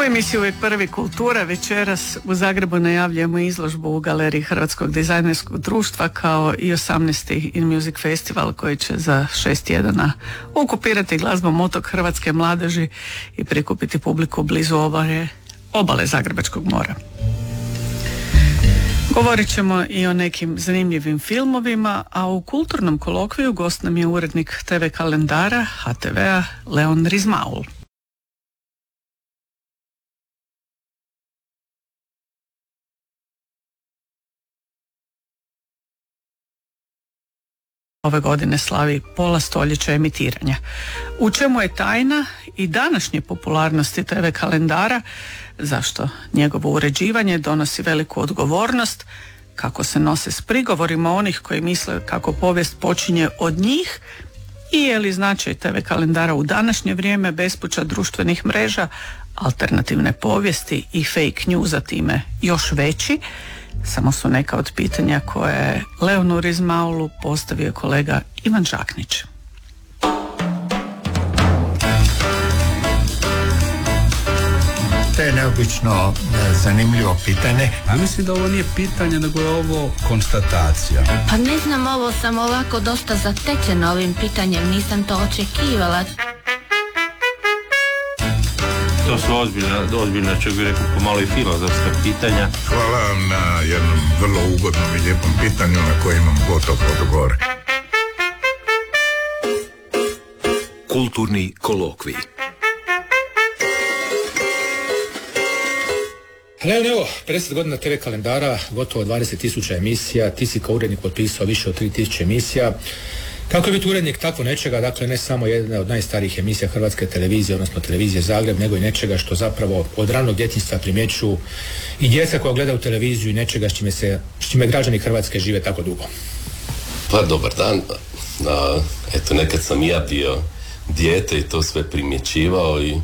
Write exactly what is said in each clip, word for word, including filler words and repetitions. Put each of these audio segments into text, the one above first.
emisiji Uvijek prvi kultura. Večeras u Zagrebu najavljujemo izložbu u Galeriji Hrvatskog dizajnerskog društva kao i osamnaesti In Music Festival koji će za šest tjedana okupirati glazbom otok hrvatske mladeži i prikupiti publiku blizu obale, obale Zagrebačkog mora. Govorit ćemo i o nekim zanimljivim filmovima, a u kulturnom kolokviju gost nam je urednik te ve kalendara ha te vea Leon Rizmaul. Ove godine slavi pola stoljeća emitiranja. U čemu je tajna i današnje popularnosti te ve kalendara, zašto njegovo uređivanje donosi veliku odgovornost, kako se nose s prigovorima onih koji misle kako povijest počinje od njih i je li značaj te ve kalendara u današnje vrijeme bespuća društvenih mreža, alternativne povijesti i fake newsa time još veći. Samo su neka od pitanja koje je Leonu Rizmaulu postavio kolega Ivan Žaknić. To je neobično zanimljivo pitanje. A mislim da ovo nije pitanje, nego je ovo konstatacija. Pa ne znam, ovo sam ovako dosta zatečena ovim pitanjem, nisam to očekivala. To su ozbiljna, ozbiljna čak bih rekao pomalo i filozofska pitanja. Hvala vam na jednom vrlo ugodnom i lijepom pitanju na koje imam gotov odgovor. Kulturni kolokvij. Leon, evo, pedeset godina te ve kalendara, gotovo dvadeset tisuća emisija, ti si kao urednik potpisao više od tri tisuće emisija. Kako je biti urednik takvo nečega, dakle ne samo jedna od najstarijih emisija Hrvatske televizije, odnosno televizije Zagreb, nego i nečega što zapravo od ranog djetinjstva primjećuju i djeca koja gledaju televiziju i nečega s čime, se, s čime građani Hrvatske žive tako dugo. Pa dobar dan. A, eto, nekad sam i ja bio dijete i to sve primjećivao i,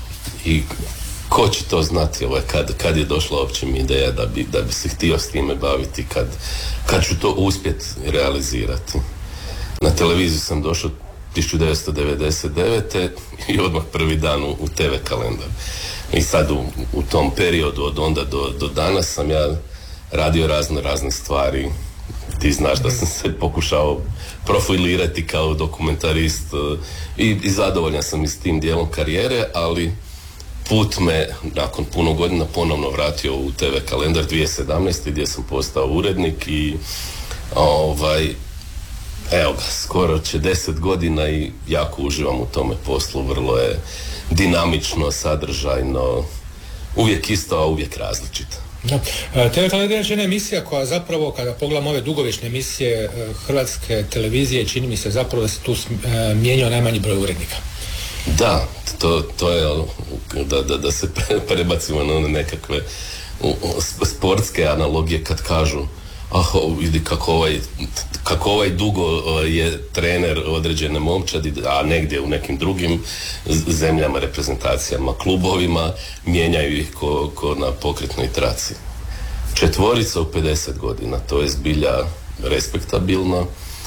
i ko će to znati ovaj, kad, kad je došla uopće mi ideja da bi, da bi se htio s time baviti, kad, kad ću to uspjeti realizirati. Na televiziju sam došao tisuću devetsto devedeset devete i odmah prvi dan u, u te ve kalendar. I sad u, u tom periodu od onda do, do danas sam ja radio razne razne stvari. Ti znaš da sam se pokušao profilirati kao dokumentarist i, i zadovoljan sam i s tim dijelom karijere, ali put me nakon puno godina ponovno vratio u te ve kalendar dvije tisuće sedamnaeste gdje sam postao urednik i ovaj evo ga, skoro će deset godina i jako uživam u tome poslu, vrlo je dinamično, sadržajno, uvijek isto, a uvijek različito. Da. te ve kalendar je jedna emisija koja zapravo, kada pogledamo ove dugovječne emisije Hrvatske televizije, čini mi se zapravo da se tu mijenjao najmanji broj urednika. Da, to, to je da, da, da se prebacimo na nekakve sportske analogije kad kažu ah, vidi kako ovaj, kako ovaj dugo je trener određene momčadi, a negdje u nekim drugim zemljama, reprezentacijama, klubovima, mijenjaju ih ko, ko na pokretnoj traci. Četvorica u pedeset godina, to je zbilja respektabilno.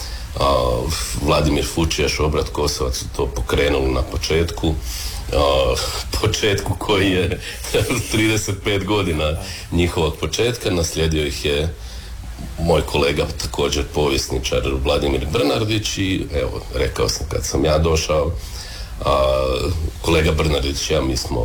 A, Vladimir Fučijaš, Obrat Kosovac su to pokrenuli na početku. A, početku koji je trideset pet godina njihovog početka, naslijedio ih je moj kolega, također povjesničar Vladimir Brnardić i evo, rekao sam kad sam ja došao, a, kolega Brnardić i ja, mi smo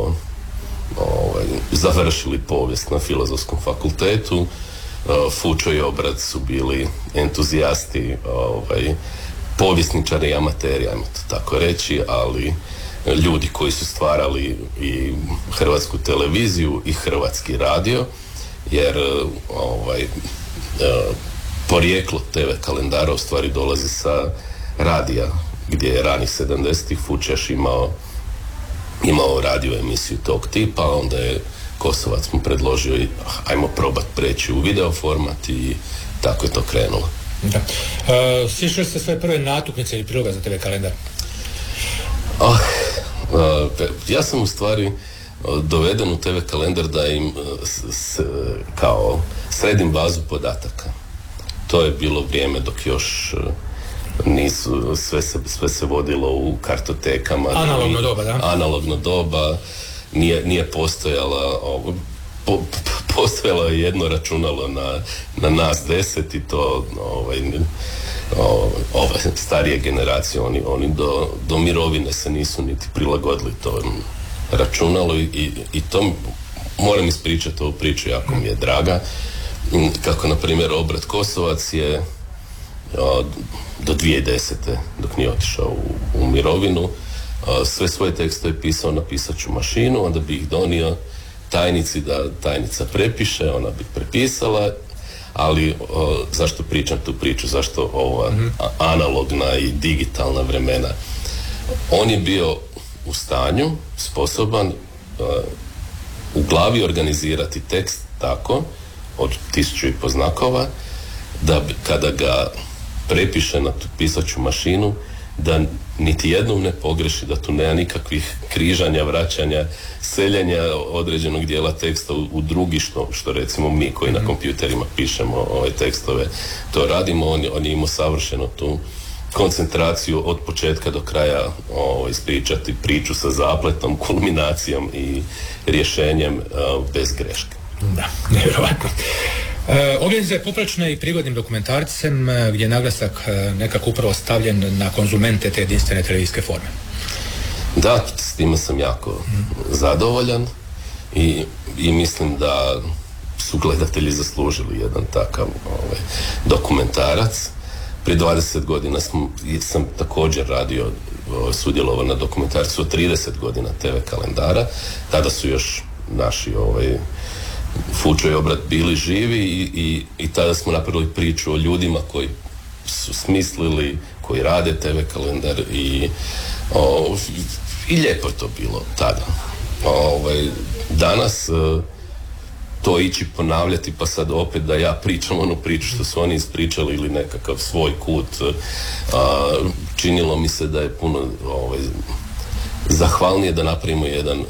ovaj, završili povijest na Filozofskom fakultetu. a, Fučo i Obrat su bili entuzijasti, ovaj, povjesničari i amateri, ajmo to tako reći, ali ljudi koji su stvarali i Hrvatsku televiziju i Hrvatski radio, jer ovaj, porijeklo te ve kalendara u stvari dolazi sa radija, gdje je ranih sedamdesetih Fučeš imao imao radio emisiju tog tipa, a onda je Kosovac mu predložio i ajmo probat preći u video format i tako je to krenulo. Da. Uh, Sjećali ste svoje prve natuknice ili priloga za te ve kalendar? Oh, uh, ja sam u stvari doveden u te ve kalendar da im s, s, kao sredim bazu podataka. To je bilo vrijeme dok još nisu, sve se, sve se vodilo u kartotekama. Analogno doba, da? Analogno doba. nije, nije postojala ovo, po, postojalo je jedno računalo na, na nas deset i to ovaj, ove starije generacije, oni, oni do, do mirovine se nisu niti prilagodili to računalo i, i, i to moram ispričati ovu priču, jako mi je draga, kako na primjer Obrat Kosovac je o, do dvije tisuće desete dok nije otišao u, u mirovinu o, sve svoje tekstove pisao na pisaću mašinu, onda bi ih donio tajnici da tajnica prepiše, ona bi prepisala, ali o, zašto pričam tu priču, zašto ova mm-hmm. analogna i digitalna vremena. On je bio u stanju, sposoban o, u glavi organizirati tekst tako, od tisuću i po znakova, da kada ga prepiše na tu pisaću mašinu, da niti jednom ne pogreši, da tu nema nikakvih križanja, vraćanja, seljenja određenog dijela teksta u, u drugi, što, što recimo mi koji na kompjuterima pišemo ove tekstove, to radimo. On, on je imao savršeno tu koncentraciju od početka do kraja o, ispričati priču sa zapletom, kulminacijom i rješenjem o, bez greške. Da, nevjerovatno. E, Obljetnica je popraćena i prigodnim dokumentarcem gdje je naglasak e, nekako upravo stavljen na konzumente te jedinstvene televizijske forme. Da, s time sam jako mm. zadovoljan i, i mislim da su gledatelji zaslužili jedan takav ovaj, dokumentarac. Prije dvadeset godina sam, sam također radio, sudjelovao na dokumentarcu od trideset godina te ve kalendara. Tada su još naši ovaj, Fučo i Obrat bili živi i, i, i tada smo napravili priču o ljudima koji su smislili, koji rade te ve kalendar i, o, i lijepo je to bilo tada. O, ovaj, danas to ići ponavljati pa sad opet da ja pričam onu priču što su oni ispričali ili nekakav svoj kut, a, činilo mi se da je puno ovaj, zahvalnije da napravimo jedan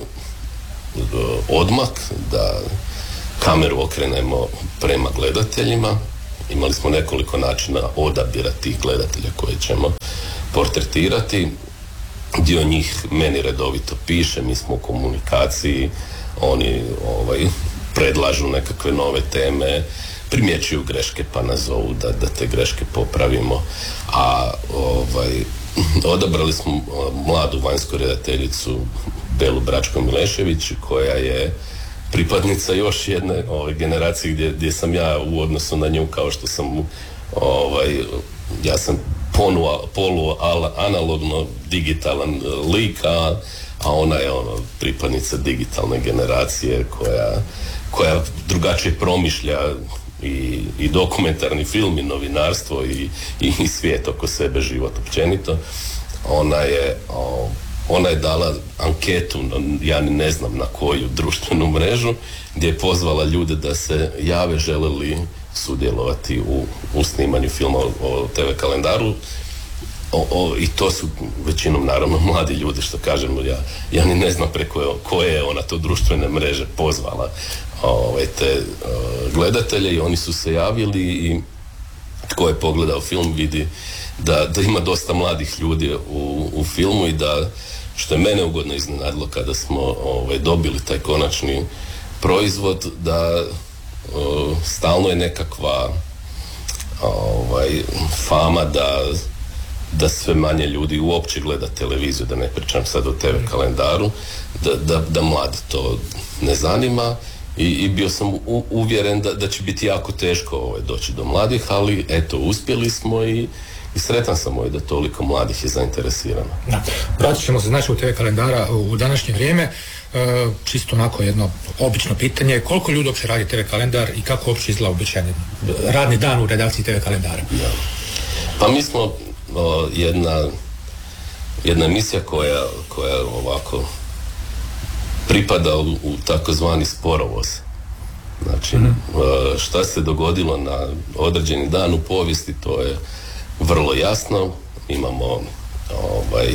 odmak, da kameru okrenemo prema gledateljima. Imali smo nekoliko načina odabira tih gledatelja koje ćemo portretirati. Dio njih meni redovito piše, mi smo u komunikaciji, oni ovaj, predlažu nekakve nove teme, primjećuju greške pa nas zovu da, da te greške popravimo. A ovaj, odabrali smo mladu vanjsku redateljicu Belu Bračko-Milešević koja je pripadnica još jedne ovaj, generacije gdje, gdje sam ja u odnosu na nju kao što sam ovaj, ja sam polu, polu analogno digitalan lik, a, a ona je ono pripadnica digitalne generacije koja, koja drugačije promišlja i, i dokumentarni film i novinarstvo i, i, i svijet oko sebe, život općenito. Ona je o, Ona je dala anketu, ja ni ne znam na koju društvenu mrežu, gdje je pozvala ljude da se jave žele li sudjelovati u, u snimanju filma o, o te ve kalendaru. O, o, I to su većinom naravno mladi ljudi, što kažemo, ja, ja ni ne znam preko koje je ona to društvene mreže pozvala ove, te o, gledatelje i oni su se javili i tko je pogledao film vidi da, da ima dosta mladih ljudi u, u filmu i da, što je mene ugodno iznenadilo kada smo ovaj, dobili taj konačni proizvod, da o, stalno je nekakva ovaj, fama da, da sve manje ljudi uopće gleda televiziju, da ne pričam sad o te ve kalendaru, da, da, da mlade to ne zanima i, i bio sam u, uvjeren da, da će biti jako teško ovaj, doći do mladih, ali eto, uspjeli smo i I sretan sam ovaj da toliko mladih je zainteresirano. Da. Vratit ćemo se znači u te ve kalendara u današnje vrijeme. E, čisto onako jedno obično pitanje. Koliko ljudi uopće radi te ve kalendar i kako uopće izgleda običajni radni dan u redakciji te ve kalendara? Ja. Pa mi smo o, jedna, jedna emisija koja, koja ovako pripada u, u takozvani sporovoz. Znači, mm-hmm. o, šta se dogodilo na određeni dan u povijesti, to je vrlo jasno. Imamo ovaj,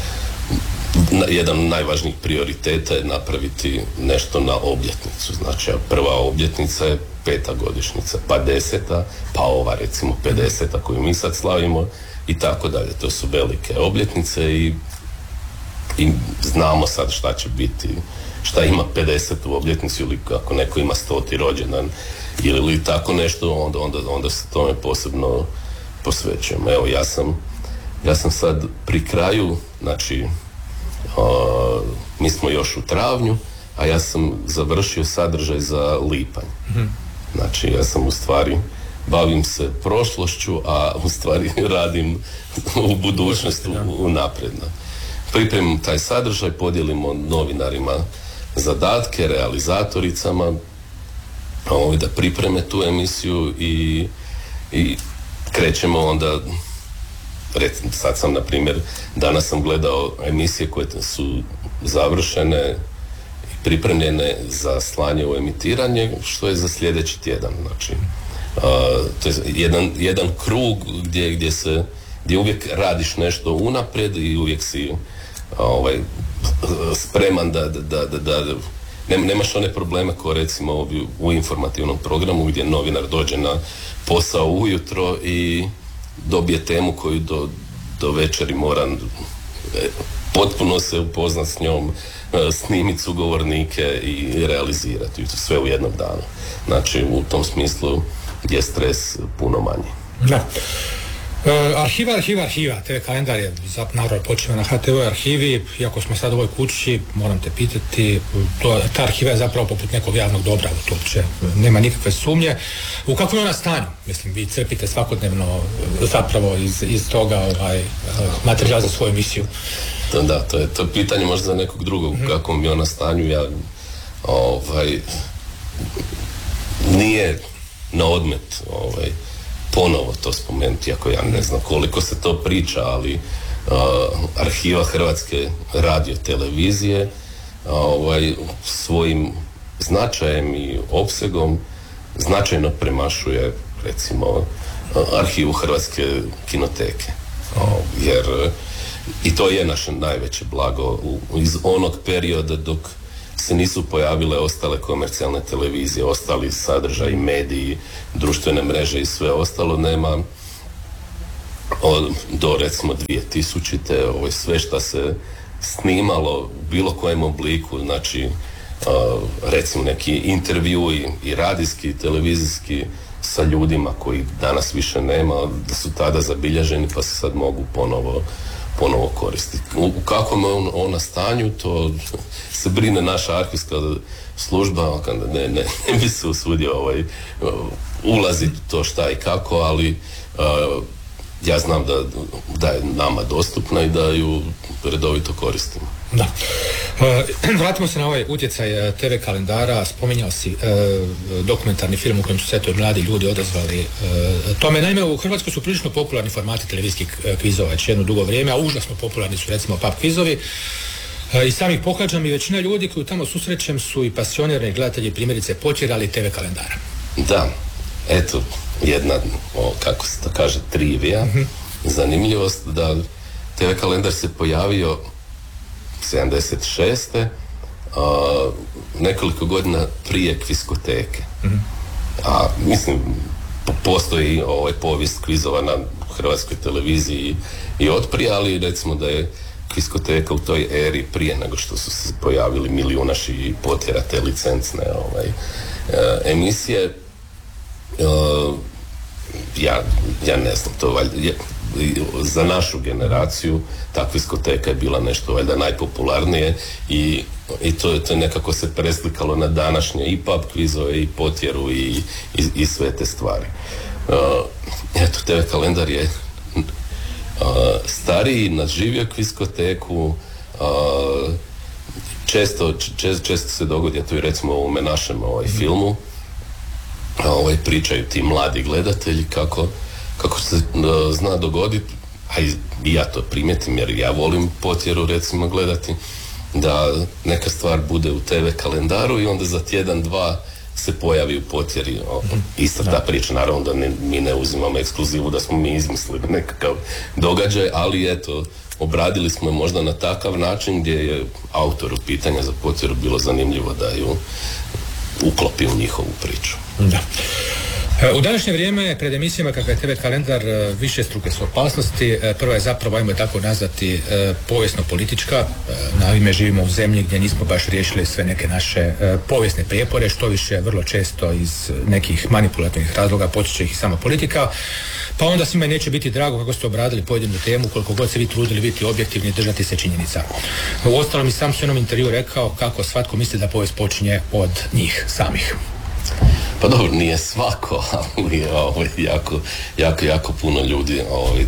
jedan od najvažnijih prioriteta je napraviti nešto na obljetnicu. Znači, prva obljetnica je peta godišnjica, pa deseta, pa ova recimo pedeseta koju mi sad slavimo i tako dalje. To su velike obljetnice i i znamo sad šta će biti, šta ima pedesetu obljetnicu ili ako neko ima stoti rođendan ili, ili tako nešto, onda, onda, onda se tome posebno posvećujemo. Evo, ja sam, ja sam sad pri kraju, znači, uh, mi smo još u travnju, a ja sam završio sadržaj za lipanj. Mm-hmm. Znači, ja sam u stvari, bavim se prošlošću, a u stvari radim u budućnosti, u napredno. Pripremim taj sadržaj, podijelimo novinarima zadatke, realizatoricama, ovaj, da pripreme tu emisiju i, i krećemo onda, recimo, sad sam, na primjer, danas sam gledao emisije koje su završene i pripremljene za slanje u emitiranje, što je za sljedeći tjedan. Znači, uh, to je jedan, jedan krug gdje, gdje se, gdje uvijek radiš nešto unaprijed i uvijek si ovaj, spreman da, da, da, da nemaš one probleme kao recimo u informativnom programu gdje novinar dođe na posao ujutro i dobije temu koju do, do večeri mora potpuno se upoznat s njom, snimiti sugovornike i realizirati. I to sve u jednom danu. Znači, u tom smislu je stres puno manji. Da. Uh, arhiva, arhiva, arhiva, te kalendar je naravno počeo na ha te ve arhivi, iako smo sad u ovoj kući, moram te pitati, to, ta arhiva je zapravo poput nekog javnog dobra, to uopće nema nikakve sumnje. U kakvom je ona stanju? Mislim, vi crpite svakodnevno zapravo iz, iz toga ovaj, materijal za svoju emisiju. Da, da, to je, to je pitanje možda za nekog drugog, mm-hmm. u kakvom je ona stanju, ja, ovaj, nije na odmet, ovaj, ponovo to spomenuti, iako ja ne znam koliko se to priča, ali uh, arhiva Hrvatske radiotelevizije uh, ovaj, svojim značajem i opsegom značajno premašuje, recimo, uh, arhivu Hrvatske kinoteke. Uh, jer uh, i to je naše najveće blago u, iz onog perioda dok se nisu pojavile ostale komercijalne televizije, ostali sadržaji, mediji, društvene mreže i sve ostalo, nema od, do recimo dvije tisućite. Ovo sve što se snimalo u bilo kojem obliku, znači uh, recimo neki intervjui i radijski i televizijski sa ljudima koji danas više nema, da su tada zabilježeni pa se sad mogu ponovo ponovo koristiti. U, u kakvom je on, ona stanju, to se brine naša arhivska služba, ne, ne, ne bi se usudio ovaj, ulaziti u to šta i kako, ali uh, ja znam da, da je nama dostupna i da ju redovito koristimo. Da. Uh, vratimo se na ovaj utjecaj te ve kalendara. Spominjao si uh, dokumentarni film u kojem su se to mladi ljudi odazvali uh, tome. Naime, u Hrvatskoj su prilično popularni formati televizijskih uh, kvizova već jedno dugo vrijeme, a užasno popularni su recimo pub kvizovi. Uh, I samih pohađam i većina ljudi koju tamo susrećem su i pasionirani gledatelji, primjerice potjerali te ve kalendara. Da, eto jedna, o, kako se to kaže, trivija, mm-hmm. zanimljivost da te ve kalendar se pojavio sedamdeset šeste Uh, nekoliko godina prije kviskoteke. Mm-hmm. A mislim, postoji ovaj povijest kvizova na Hrvatskoj televiziji i otprije, ali recimo da je kviskoteka u toj eri prije nego što su se pojavili milijunaši i potjerate licencne ovaj, uh, emisije. Uh, ja, ja ne znam, to valjda je, za našu generaciju ta kviskoteka je bila nešto valjda najpopularnije i, i to, to je nekako se preslikalo na današnje i pub kvizove i potjeru i, i, i sve te stvari. Uh, eto, te ve kalendar je uh, stariji, nadživio kviskoteku, uh, često, često, često se dogodi, to je recimo u ovome našem ovaj, filmu, ovaj, pričaju ti mladi gledatelji kako, kako se uh, zna dogoditi, a i, i ja to primjetim jer ja volim potjeru recimo gledati, da neka stvar bude u te ve kalendaru i onda za tjedan, dva se pojavi u potjeri. O, ista ta priča, naravno da ne, mi ne uzimamo ekskluzivu da smo mi izmislili nekakav događaj, ali eto, obradili smo je možda na takav način gdje je autoru pitanja za potjeru bilo zanimljivo da ju uklopi u njihovu priču. Da. U današnje vrijeme pred emisijama kakva je te ve kalendar više struke su opasnosti. Prva je zapravo, ajmo je tako nazvati, povijesno-politička. Naime, živimo u zemlji gdje nismo baš riješili sve neke naše povijesne prijepore, što više vrlo često iz nekih manipulativnih razloga potiče ih sama politika. Pa onda svima neće biti drago kako ste obradili pojedinu temu, koliko god se vi trudili biti objektivni i držati se činjenica. Uostalom i sam su u jednom intervju rekao kako svatko misli da povijest počinje od njih samih. Pa dobro, nije svako, ali ovaj, jako, jako, jako puno ljudi ovaj,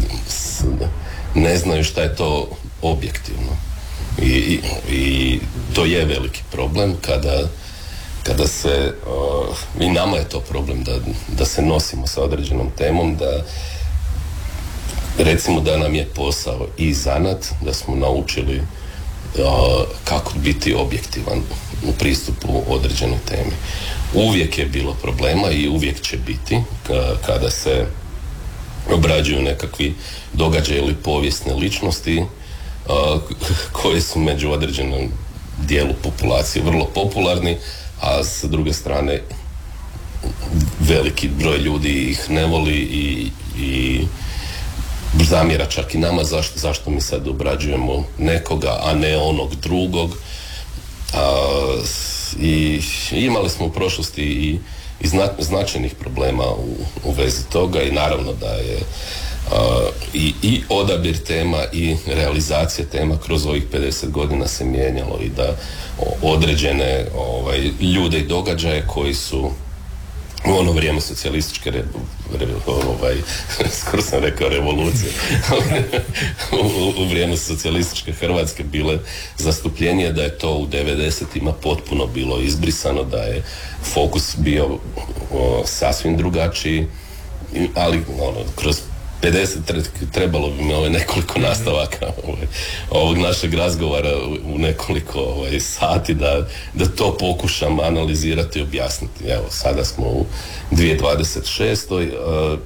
ne znaju šta je to objektivno. I, i, i to je veliki problem kada, kada se, uh, i nama je to problem da, da se nosimo sa određenom temom, da recimo da nam je posao i zanat, da smo naučili uh, kako biti objektivan u pristupu određenoj temi. Uvijek je bilo problema i uvijek će biti kada se obrađuju nekakvi događaji ili povijesne ličnosti koji su među određenom dijelu populacije vrlo popularni, a s druge strane veliki broj ljudi ih ne voli i, i zamjera čak i nama zašto, zašto mi sad obrađujemo nekoga, a ne onog drugog. A, i imali smo u prošlosti i, i zna, značajnih problema u, u vezi toga i naravno da je a, i, i odabir tema i realizacija tema kroz ovih pedeset godina se mijenjalo i da o, određene ovaj, ljude i događaje koji su u ono vrijeme socijalističke re, re, ovaj, skoro sam rekao revolucije u, u vrijeme socijalističke Hrvatske bile zastupljenije, da je to u devedesetima potpuno bilo izbrisano, da je fokus bio o, sasvim drugačiji, ali ono, kroz pedeset trebalo bi mi ovaj nekoliko nastavaka ovaj, ovog našeg razgovora u nekoliko ovaj, sati da, da to pokušam analizirati i objasniti. Evo, sada smo u dvije tisuće dvadeset šestoj Uh,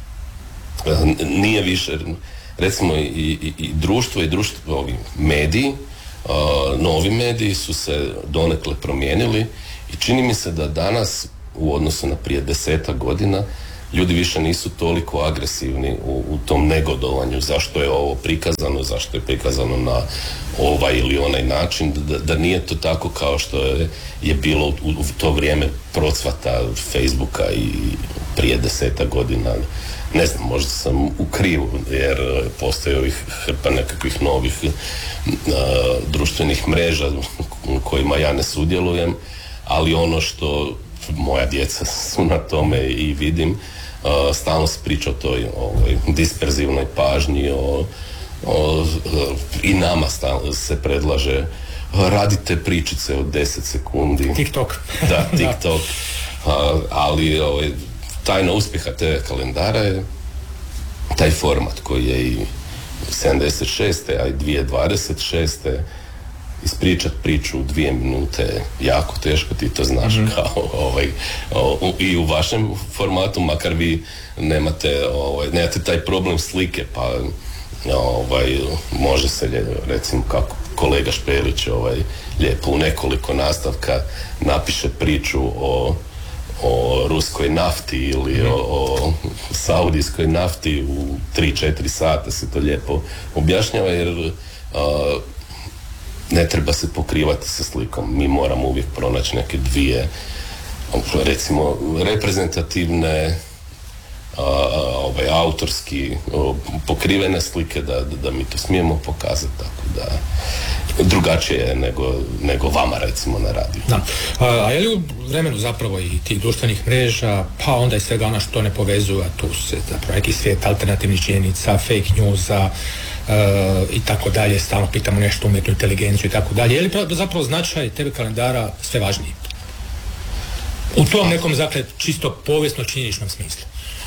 nije više, recimo i, i, i društvo i društvo, ovi mediji, uh, novi mediji su se donekle promijenili i čini mi se da danas u odnosu na prije desetak godina ljudi više nisu toliko agresivni u, u tom negodovanju zašto je ovo prikazano, zašto je prikazano na ovaj ili onaj način, da, da nije to tako kao što je, je bilo u, u to vrijeme procvata Facebooka i prije desetak godina. Ne znam, možda sam u krivu, jer postoje ovih hrpa nekakvih novih uh, društvenih mreža u kojima ja ne sudjelujem, ali ono što moja djeca su na tome i vidim, Uh, stalno se priča o toj ovoj, disperzivnoj pažnji, o, o, uh, i nama stalno se predlaže uh, radite pričice od deset sekundi. TikTok. Da, TikTok. Uh, ali ovaj, tajna uspjeha te ve kalendara je taj format koji je i sedamdeset šeste a i dvije tisuće dvadeset šeste ispričat priču u dvije minute jako teško, ti to znaš, mm-hmm. kao ovaj, o, u, i u vašem formatu, makar vi nemate, ovaj, nemate taj problem slike, pa ovaj, može se recimo kako kolega Špelić ovaj, lijepo u nekoliko nastavka napiše priču o, o ruskoj nafti ili mm-hmm. o, o saudijskoj nafti u tri četiri sata se to lijepo objašnjava, jer a, ne treba se pokrivati sa slikom. Mi moramo uvijek pronaći neke dvije, recimo, reprezentativne, a, ovaj, autorski a, pokrivene slike da, da, da mi to smijemo pokazati, tako da drugačije je nego, nego vama, recimo, na radiju. Da. A, a je li u vremenu zapravo i tih društvenih mreža, pa onda i svega ona što ne povezuje, a tu se zapravo neki svijet alternativnih činjenica, fake newsa, Uh, i tako dalje, stalno pitamo nešto umjetnu inteligenciju i tako dalje. Je li zapravo značaj te ve kalendara sve važniji? U tom nekom, dakle, čisto povijesno činjeničnom smislu.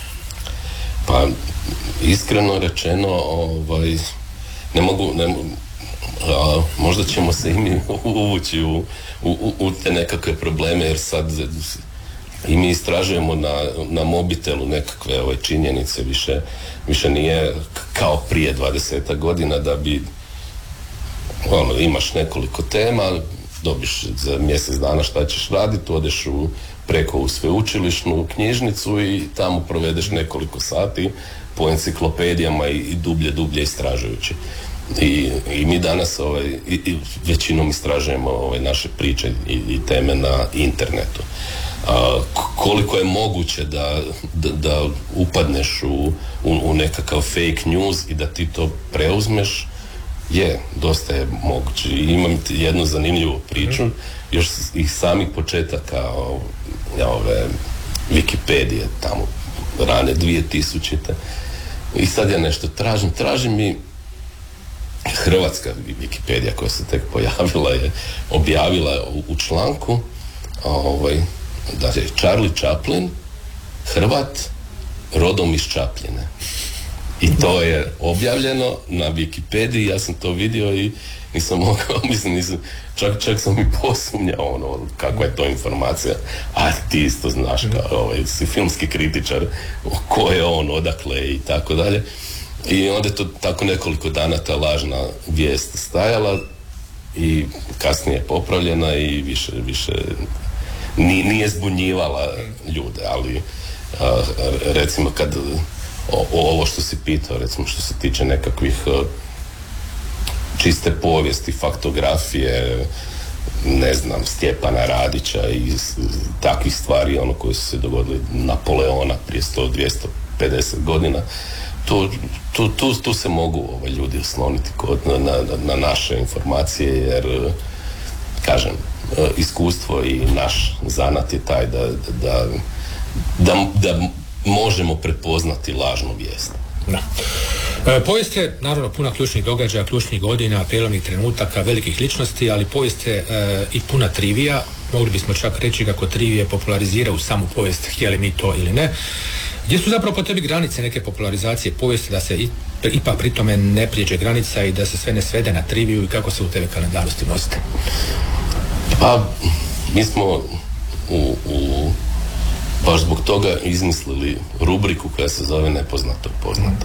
Pa, iskreno rečeno, ovaj, ne mogu, ne mogu a, možda ćemo se i mi uvući u, u, u te nekakve probleme, jer sad i mi istražujemo na, na mobitelu nekakve ove činjenice, više, više nije kao prije dvadesetak godina da bi ono, imaš nekoliko tema, dobiš za mjesec dana šta ćeš raditi, odeš u, preko u sveučilišnu knjižnicu i tamo provedeš nekoliko sati po enciklopedijama i, i dublje, dublje istražujući. I, i mi danas ovaj, i, i većinom istražujemo ovaj, naše priče i, i teme na internetu. A, koliko je moguće da, da, da upadneš u, u, u nekakav fake news i da ti to preuzmeš, je, dosta je moguće. I imam jednu zanimljivu priču, mm. još iz samih početaka ove Wikipedije, tamo rane dvije tisućite. I sad ja nešto tražim, tražim mi hrvatska Wikipedija koja se tek pojavila je objavila u, u članku ovaj, da je Charlie Chaplin Hrvat rodom iz Čapljine. I to je objavljeno na Wikipediji, ja sam to vidio i nisam mogao, mislim, nisam, čak, čak sam i posumnjao ono, kakva je to informacija, a ti isto znaš, kao, ovaj, si filmski kritičar, ko je on, odakle i tako dalje. I onda je to tako nekoliko dana ta lažna vijest stajala i kasnije popravljena i više, više nije zbunjivala ljude, ali a, recimo kad o, ovo što si pitao, recimo što se tiče nekakvih čiste povijesti, faktografije, ne znam, Stjepana Radića i takvih stvari, ono koje su se dogodili Napoleona prije sto do dvjesto pedeset godina, tu, tu, tu, tu se mogu ovaj, ljudi osloniti kod, na, na, na naše informacije, jer kažem, iskustvo i naš zanat je taj da, da, da, da možemo prepoznati lažnu vijest. Da. E, povijest je naravno puna ključnih događaja, ključnih godina, prijelomnih trenutaka, velikih ličnosti, ali povijest je e, i puna trivija. Mogli bismo čak reći kako trivije populariziraju samu povijest, htjeli mi to ili ne. Gdje su zapravo po tebi granice neke popularizacije povijesti, da se i, ipak pri tome ne prijeđe granica i da se sve ne svede na triviju, i kako se u te ve kalendaru s tim nosite? Pa, mi smo u, u baš zbog toga izmislili rubriku koja se zove Nepoznato poznato.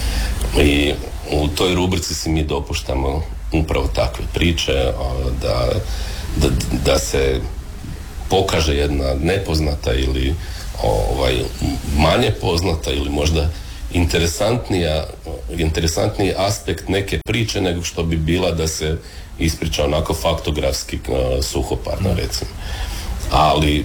I u toj rubrici si mi dopuštamo upravo takve priče, da, da, da se pokaže jedna nepoznata ili ovaj, manje poznata ili možda interesantnija, interesantniji aspekt neke priče nego što bi bila da se ispriča onako faktografski suhoparno, recimo. Ali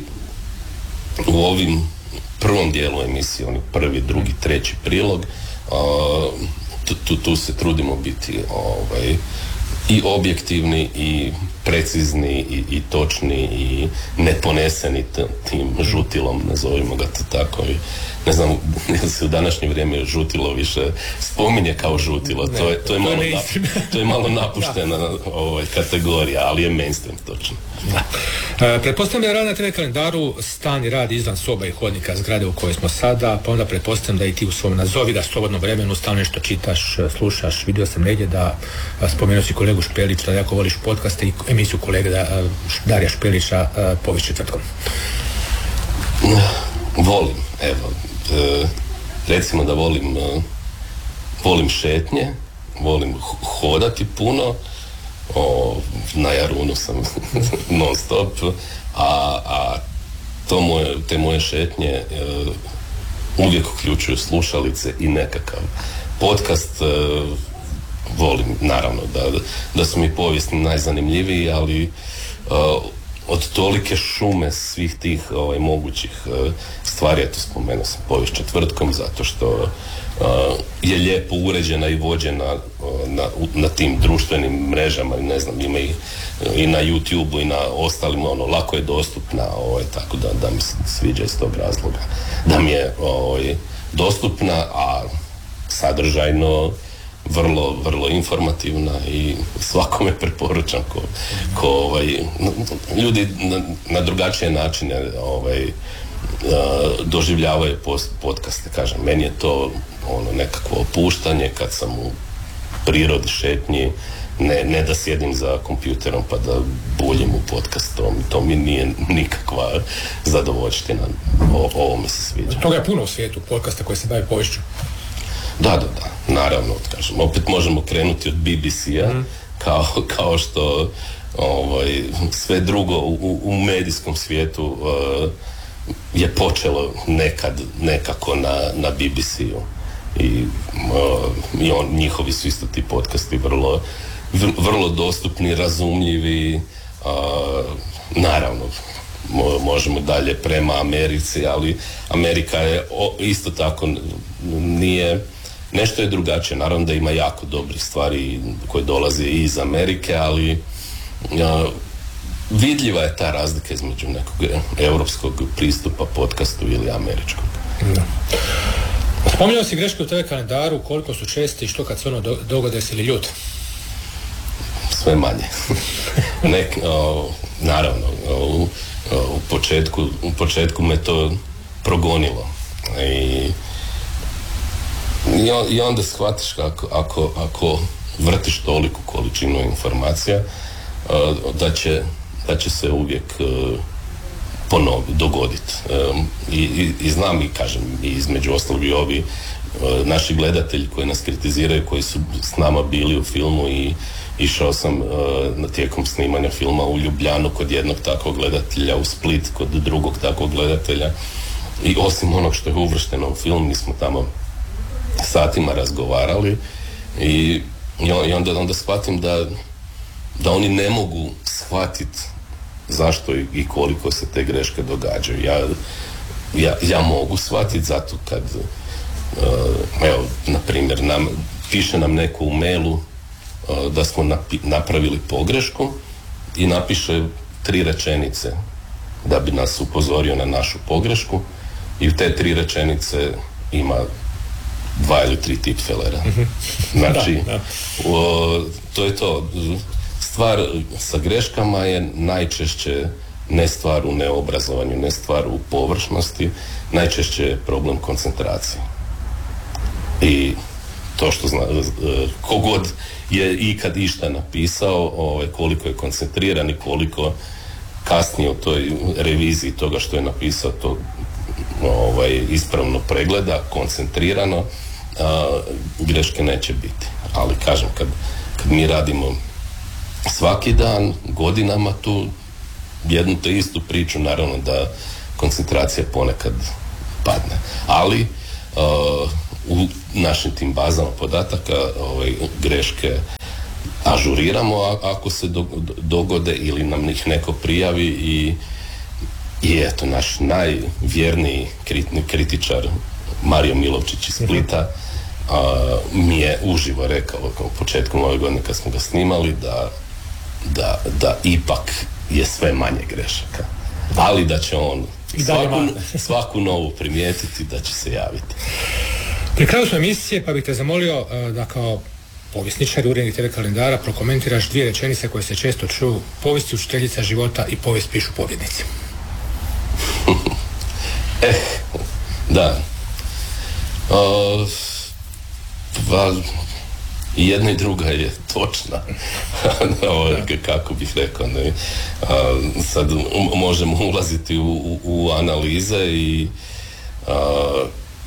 u ovim prvom dijelu emisije, oni prvi, drugi, treći prilog, uh, tu, tu, tu se trudimo biti ovaj, i objektivni i precizni i, i točni i neponeseni t- tim žutilom, nazovimo ga to tako. I ne znam, ne se u današnje vrijeme žutilo više spominje kao žutilo, ne, to, je, to, je malo na, to je malo napuštena ovaj, kategorija, ali je mainstream točno. E, pretpostavljam da je rad na te ve kalendaru stan i rad izvan soba i hodnika zgrade u kojoj smo sada, pa onda pretpostavljam da i ti u svom nazovi da slobodnom vremenu stalno nešto čitaš, slušaš. Vidio sam negdje da spomenuo si kolegu Špelića, da jako voliš podcaste i emisiju kolege da, Darija Špelića Povijest četvrtkom. Volim, evo, e, recimo da volim e, volim šetnje, volim hodati puno, o, na Jarunu sam non stop, a, a to moje, te moje šetnje e, uvijek uključuju slušalice i nekakav podcast. E, volim, naravno, da, da su mi povijesti najzanimljiviji, ali e, od tolike šume svih tih ovaj, mogućih uh, stvari, eto spomenuo sam Povijest četvrtkom, zato što uh, je lijepo uređena i vođena uh, na, na tim društvenim mrežama, ne znam, ima i, i na YouTubeu i na ostalim, ono, lako je dostupna, ovaj, tako da, da mi se sviđa iz tog razloga. Da mi je ovaj, dostupna, a sadržajno vrlo, vrlo informativna i svakome preporučam ko, ko ovaj, ljudi na, na drugačije načine ovaj, uh, doživljavaju podcaste, kažem, meni je to ono nekakvo opuštanje kad sam u prirodi, šetnji, ne, ne da sjedim za kompjuterom pa da buljim u podcast, to, to mi nije nikakva zadovoljština, o, ovo mi se sviđa. Toga je puno u svijetu podcasta koji se bave poviješću. Da, da, da, naravno, kažem, opet možemo krenuti od be be ce-a, mm. kao, kao što ovaj, sve drugo u, u medijskom svijetu uh, je počelo nekad nekako na, na B B C-u i, uh, i on, njihovi su isto ti podcasti vrlo, vrlo dostupni, razumljivi, uh, naravno možemo dalje prema Americi, ali Amerika je isto tako nije, nešto je drugačije, naravno da ima jako dobrih stvari koje dolaze i iz Amerike, ali uh, vidljiva je ta razlika između nekog europskog pristupa podcastu ili američkog. Da. Spominjao si greške u te ve kalendaru, koliko su česti i što kad se ono do, dogode si li ljut? Sve manje. Nek, o, naravno, o, u, u, početku, u početku me to progonilo. I, i onda shvatiš kako, ako, ako vrtiš toliku količinu informacija, o, da, će, da će se uvijek o, ponoviti, dogoditi. Um, i, i, I znam i kažem, i između ostalog i ovi uh, naši gledatelji koji nas kritiziraju, koji su s nama bili u filmu i išao sam uh, na tijekom snimanja filma u Ljubljanu kod jednog takvog gledatelja, u Split kod drugog takvog gledatelja i osim onog što je uvršteno u film, mi smo tamo satima razgovarali i, i onda, onda shvatim da, da oni ne mogu shvatiti zašto i koliko se te greške događaju. Ja, ja, ja mogu shvatiti zato kad uh, evo, na primjer, nam, piše nam neko u mailu uh, da smo napi, napravili pogrešku i napiše tri rečenice da bi nas upozorio na našu pogrešku i u te tri rečenice ima dva ili tri tipfelera. Znači, da, da. O, to je to. Stvar sa greškama je najčešće ne stvar u neobrazovanju, ne stvar u površnosti, najčešće je problem koncentracije. I to što zna, kogod je ikad išta napisao, ovaj, koliko je koncentriran i koliko kasnije u toj reviziji toga što je napisao to ovaj, ispravno pregleda, koncentrirano, a, greške neće biti. Ali kažem, kad, kad mi radimo svaki dan, godinama tu jednu te istu priču, naravno da koncentracija ponekad padne. Ali uh, u našim tim bazama podataka ovaj, greške ažuriramo a, ako se do, dogode ili nam ih neko prijavi i, i eto naš najvjerniji kritni, kritičar Mario Milovčić iz Splita a, mi je uživo rekao početkom ove godine kad smo ga snimali da Da, da ipak je sve manje grešaka, ali da će on svaku, svaku novu primijetiti, da će se javiti. Pri kraju smo emisije, pa bih te zamolio uh, da kao povjesničar i urednik te ve kalendara prokomentiraš dvije rečenice koje se često čuju: povijest je učiteljica života i povijest pišu pobjednici. eh, da. Uh, pa, i jedna i druga je točna. Kako bih rekao, ne? A, sad um, možemo ulaziti u, u, u analize i a,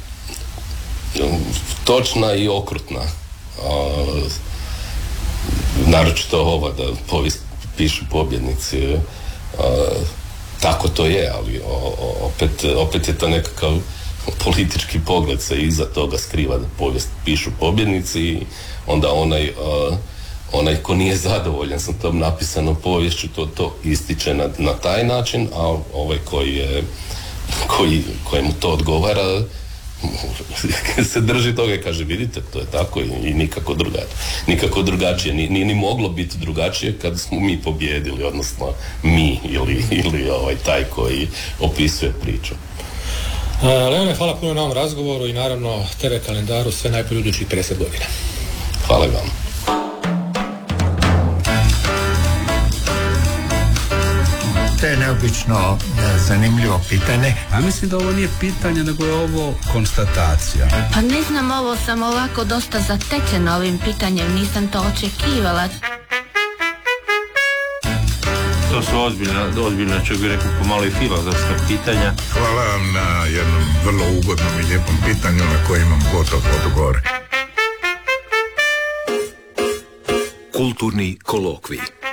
točna i okrutna. A, naročito ova da povijest pišu pobjednici. A, tako to je, ali o, o, opet, opet je to nekakav politički pogled se iza toga skriva da povijest pišu pobjednici i onda onaj, uh, onaj ko nije zadovoljan sa tom napisanom poviješću to, to ističe na, na taj način, a ovaj koji je koji, kojemu to odgovara se drži toga i kaže vidite, to je tako i, i nikako drugačije. Nikako drugačije, nije ni, ni moglo biti drugačije kad smo mi pobijedili, odnosno mi ili, ili ovaj taj koji opisuje priču. Uh, Leone, hvala puno na ovom razgovoru i naravno te ve kalendaru sve najbolje idućih pedeset godina. Hvala vam. To je neobično zanimljivo pitanje. A mislim da ovo nije pitanje, nego je ovo konstatacija. Pa ne znam, ovo sam ovako dosta zatečena ovim pitanjem, nisam to očekivala. To su ozbiljna, ozbiljna čak bih rekao pomalo i filozofska pitanja. Hvala vam na jednom vrlo ugodnom i lijepom pitanju na koje imam gotov odgovor. Kulturni kolokvij.